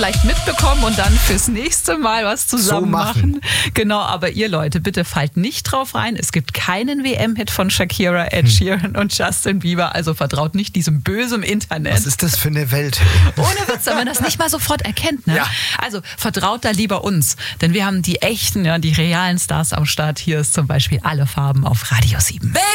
vielleicht mitbekommen und dann fürs nächste Mal was zusammen machen. Genau, aber ihr Leute, bitte fallt nicht drauf rein. Es gibt keinen WM-Hit von Shakira, Ed Sheeran und Justin Bieber. Also vertraut nicht diesem bösen Internet. Was ist das für eine Welt? Ohne Witz, wenn man das nicht mal sofort erkennt. Ne? Ja. Also vertraut da lieber uns. Denn wir haben die echten, die realen Stars am Start. Hier ist zum Beispiel Alle Farben auf Radio 7.